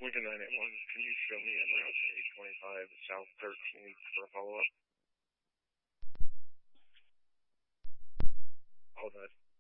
Lincoln 981, can you show me en route to 825 South 13th for a follow-up? All that.